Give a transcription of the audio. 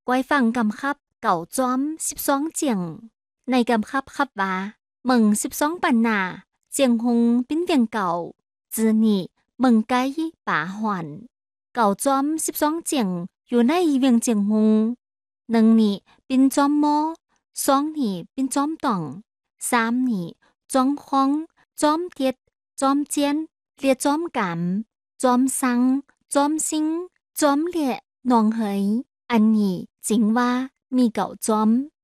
กวยฟังกำคับเก่าจอม12เจียงในกำคับคับว่าเมึง12ปันนาเจียงหงปิ้นเวียงเก่าจือนี่เมึงไกป่าหวันเก่าจอม12เจียงอยู่ในเวียงเจียงหงหนึ่งนี่ปิ้นจอมโมสองนี่ปิ้นจอมต่องสามนี่จอมคองจอมเทียดจอมเจียนเลียจอมกำจอมสังจอมซิงจอมเลียนองเหยอันนี้จริงว่ามีเก่าจอม